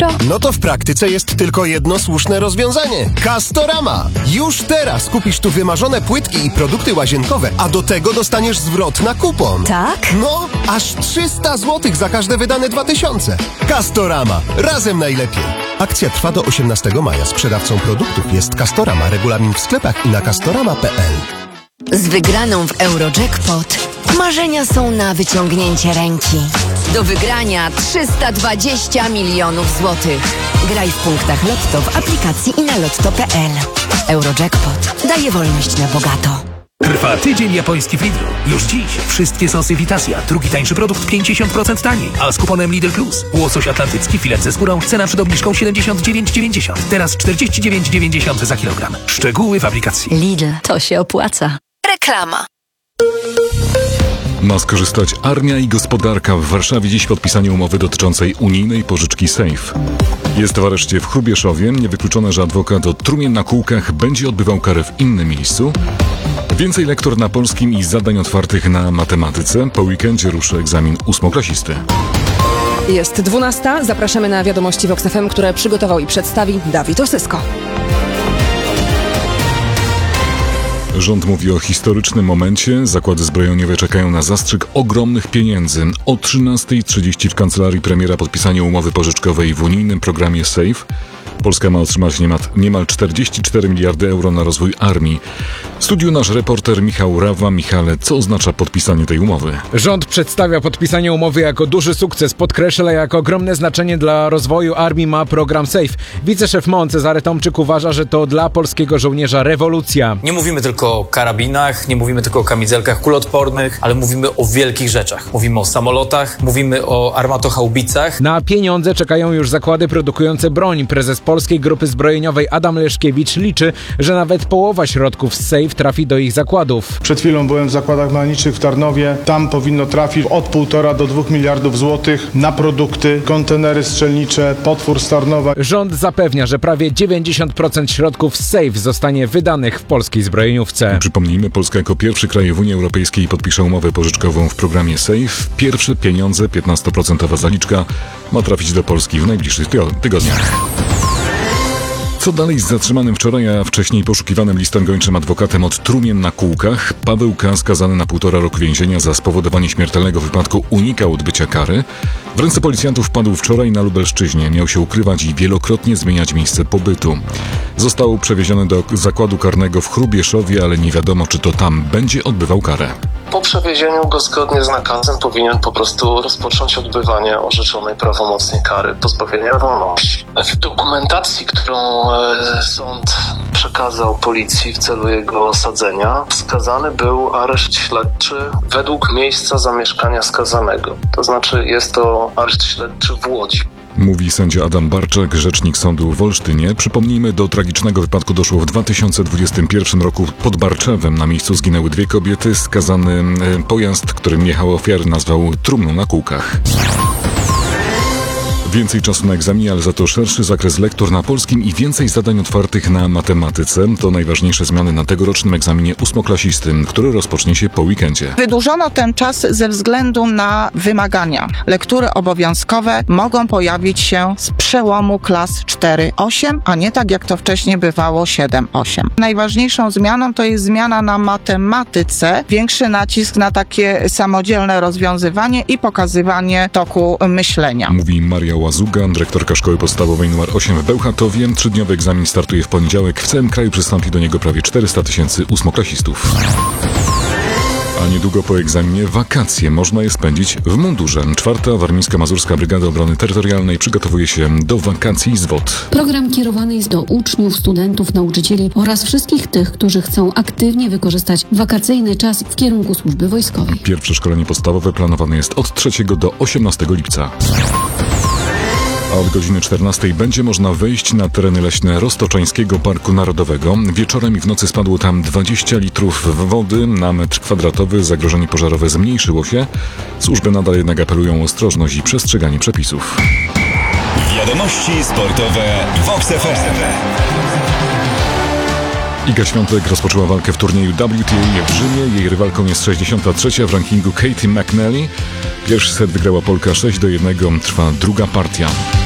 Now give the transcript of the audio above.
Kastro? No to w praktyce jest tylko jedno słuszne rozwiązanie. Castorama. Już teraz kupisz tu wymarzone płytki i produkty łazienkowe, a do tego dostaniesz zwrot na kupon. Tak? No, aż 300 zł za każde wydane 2000. Castorama. Razem najlepiej. Akcja trwa do 18 maja. Sprzedawcą produktów jest Castorama. Regulamin w sklepach i na castorama.pl. Z wygraną w Eurojackpot marzenia są na wyciągnięcie ręki. Do wygrania 320 milionów złotych. Graj w punktach Lotto w aplikacji i na lotto.pl. Eurojackpot daje wolność na bogato. Trwa tydzień japoński w Lidlu. Już dziś wszystkie sosy Vitasia. Drugi tańszy produkt 50% taniej. A z kuponem Lidl Plus. Łosoś atlantycki, filet ze skórą. Cena przed obniżką 79,90. Teraz 49,90 za kilogram. Szczegóły w aplikacji. Lidl, to się opłaca. Reklama. Ma skorzystać armia i gospodarka. W Warszawie dziś podpisanie umowy dotyczącej unijnej pożyczki SAFE. Jest w areszcie w Hrubieszowie. Niewykluczone, że adwokat od trumien na kółkach będzie odbywał karę w innym miejscu. Więcej lektur na polskim i zadań otwartych na matematyce. Po weekendzie ruszy egzamin ósmoklasisty. Jest 12. Zapraszamy na wiadomości Vox FM, które przygotował i przedstawi Dawid Osysko. Rząd mówi o historycznym momencie. Zakłady zbrojeniowe czekają na zastrzyk ogromnych pieniędzy. O 13:30 w kancelarii premiera podpisanie umowy pożyczkowej w unijnym programie SAFE. Polska ma otrzymać niemal 44 miliardy euro na rozwój armii. W studiu nasz reporter Michał Rawa. Michale, co oznacza podpisanie tej umowy? Rząd przedstawia podpisanie umowy jako duży sukces. Podkreśla, jak ogromne znaczenie dla rozwoju armii ma program SAFE. Wiceszef MON Cezary Tomczyk uważa, że to dla polskiego żołnierza rewolucja. Nie mówimy tylko o karabinach, nie mówimy tylko o kamizelkach kuloodpornych, ale mówimy o wielkich rzeczach. Mówimy o samolotach, mówimy o armatochaubicach. Na pieniądze czekają już zakłady produkujące broń. Prezes Polskiej Grupy Zbrojeniowej Adam Leszkiewicz liczy, że nawet połowa środków z SAFE trafi do ich zakładów. Przed chwilą byłem w zakładach mechanicznych w Tarnowie. Tam powinno trafić od 1,5 do 2 miliardów złotych na produkty, kontenery strzelnicze, potwór z Tarnowa. Rząd zapewnia, że prawie 90% środków z SAFE zostanie wydanych w polskiej zbrojeniówce. Przypomnijmy, Polska jako pierwszy kraj w Unii Europejskiej podpisze umowę pożyczkową w programie SAFE. Pierwsze pieniądze, 15% zaliczka, ma trafić do Polski w najbliższych tygodniach. Co dalej z zatrzymanym wczoraj, a wcześniej poszukiwanym listem gończym adwokatem od trumien na kółkach? Paweł K., skazany na 1,5 roku więzienia za spowodowanie śmiertelnego wypadku, unikał odbycia kary. W ręce policjantów wpadł wczoraj na Lubelszczyźnie. Miał się ukrywać i wielokrotnie zmieniać miejsce pobytu. Został przewieziony do zakładu karnego w Hrubieszowie, ale nie wiadomo, czy to tam będzie odbywał karę. Po przewiezieniu go zgodnie z nakazem powinien po prostu rozpocząć odbywanie orzeczonej prawomocnie kary pozbawienia wolności. W dokumentacji, którą sąd przekazał policji w celu jego osadzenia, wskazany był areszt śledczy według miejsca zamieszkania skazanego. To znaczy jest to areszt śledczy w Łodzi. Mówi sędzia Adam Barczak, rzecznik sądu w Olsztynie. Przypomnijmy, do tragicznego wypadku doszło w 2021 roku pod Barczewem. Na miejscu zginęły 2 kobiety. Skazany pojazd, którym jechały ofiary, nazwał trumną na kółkach. Więcej czasu na egzaminie, ale za to szerszy zakres lektur na polskim i więcej zadań otwartych na matematyce. To najważniejsze zmiany na tegorocznym egzaminie ósmoklasistym, który rozpocznie się po weekendzie. Wydłużono ten czas ze względu na wymagania. Lektury obowiązkowe mogą pojawić się z przełomu klas 4-8, a nie tak jak to wcześniej bywało 7-8. Najważniejszą zmianą to jest zmiana na matematyce, większy nacisk na takie samodzielne rozwiązywanie i pokazywanie toku myślenia. Mówi Maria Łazuga, dyrektorka szkoły podstawowej nr 8 w Bełchatowie. 3-dniowy egzamin startuje w poniedziałek. W całym kraju przystąpi do niego prawie 400 000 ósmoklasistów. A niedługo po egzaminie wakacje można je spędzić w mundurze. 4. Warmińsko-Mazurska Brygada Obrony Terytorialnej przygotowuje się do wakacji z WOT. Program kierowany jest do uczniów, studentów, nauczycieli oraz wszystkich tych, którzy chcą aktywnie wykorzystać wakacyjny czas w kierunku służby wojskowej. Pierwsze szkolenie podstawowe planowane jest od 3 do 18 lipca. A od godziny 14 będzie można wejść na tereny leśne Roztoczańskiego Parku Narodowego. Wieczorem i w nocy spadło tam 20 litrów wody na metr kwadratowy. Zagrożenie pożarowe zmniejszyło się. Służby nadal jednak apelują o ostrożność i przestrzeganie przepisów. Wiadomości sportowe WOX FM. Iga Świątek rozpoczęła walkę w turnieju WTA w Rzymie. Jej rywalką jest 63. w rankingu Katie McNally. Pierwszy set wygrała Polka 6-1. Trwa druga partia.